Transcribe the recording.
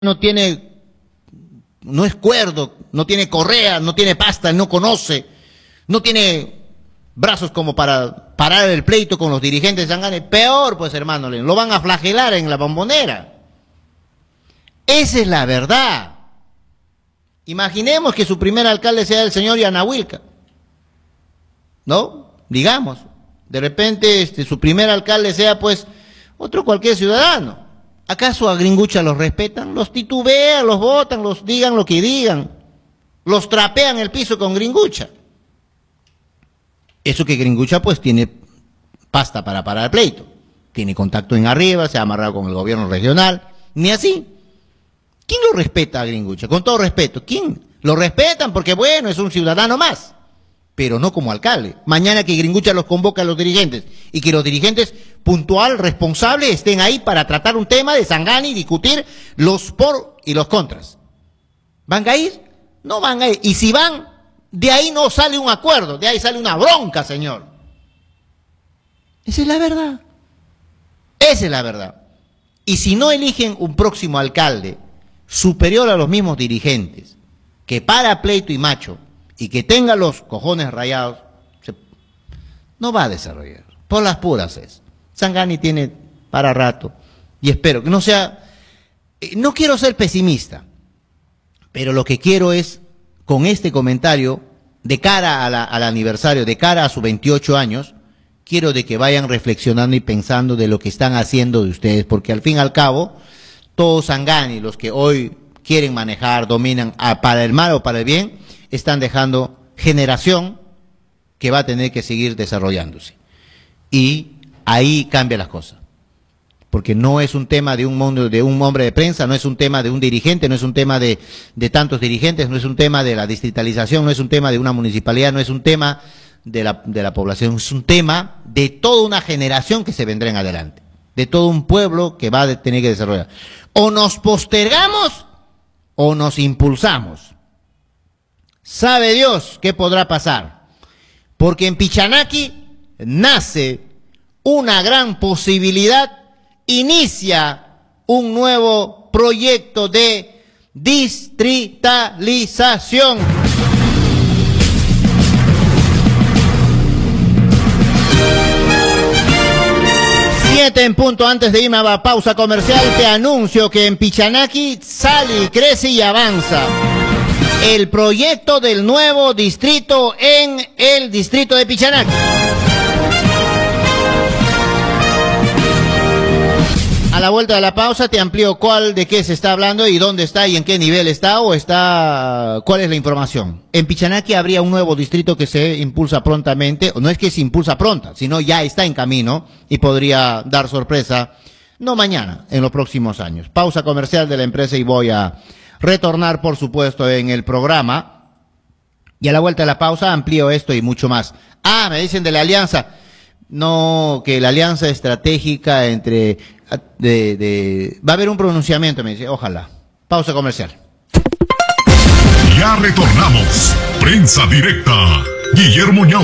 no es cuerdo, no tiene correa, no tiene pasta, no conoce, no tiene brazos como para parar el pleito con los dirigentes de Sangani, peor pues hermano, lo van a flagelar en la Bombonera. Esa es la verdad. Imaginemos que su primer alcalde sea el señor Yanahuilca, ¿no? Digamos, de repente su primer alcalde sea pues otro cualquier ciudadano. ¿Acaso a Gringucha los respetan? Los titubean, los votan, los digan lo que digan, los trapean el piso con Gringucha. Eso que Gringucha pues tiene pasta para parar el pleito, tiene contacto en arriba, se ha amarrado con el gobierno regional, ni así. ¿Quién lo respeta a Gringucha? Con todo respeto, ¿quién? Lo respetan porque bueno, es un ciudadano más, pero no como alcalde. Mañana que Gringucha los convoca a los dirigentes y que los dirigentes puntual, responsables, estén ahí para tratar un tema de Sangani y discutir los por y los contras. ¿Van a ir? No van a ir. Y si van, de ahí no sale un acuerdo, de ahí sale una bronca, señor. Esa es la verdad. Esa es la verdad. Y si no eligen un próximo alcalde superior a los mismos dirigentes, que para pleito y macho, y que tenga los cojones rayados, no va a desarrollar. Por las puras es. Sangani tiene para rato, y espero que no sea, no quiero ser pesimista, pero lo que quiero es, con este comentario, de cara al aniversario, de cara a sus 28 años, quiero de que vayan reflexionando y pensando de lo que están haciendo de ustedes, porque al fin y al cabo, todos Sangani, los que hoy quieren manejar, dominan, para el mal o para el bien, están dejando generación que va a tener que seguir desarrollándose. Y ahí cambian las cosas. Porque no es un tema de un hombre de prensa, no es un tema de un dirigente, no es un tema de tantos dirigentes, no es un tema de la distritalización, no es un tema de una municipalidad, no es un tema de la población, es un tema de toda una generación que se vendrá en adelante, de todo un pueblo que va a tener que desarrollar. O nos postergamos o nos impulsamos. Sabe Dios qué podrá pasar, porque en Pichanaki nace una gran posibilidad, inicia un nuevo proyecto de distritalización. En punto, antes de irme a la pausa comercial, te anuncio que en Pichanaki sale, crece y avanza el proyecto del nuevo distrito en el distrito de Pichanaki. A la vuelta de la pausa te amplío de qué se está hablando y dónde está y en qué nivel está cuál es la información. En Pichanaki habría un nuevo distrito que se impulsa prontamente, no es que se impulsa pronta, sino ya está en camino y podría dar sorpresa, no mañana, en los próximos años. Pausa comercial de la empresa y voy a retornar, por supuesto, en el programa. Y a la vuelta de la pausa amplío esto y mucho más. Me dicen de la alianza. No, que la alianza estratégica entre... va a haber un pronunciamiento, me dice, ojalá. Pausa comercial. Ya retornamos. Prensa Directa. Guillermo Ñau.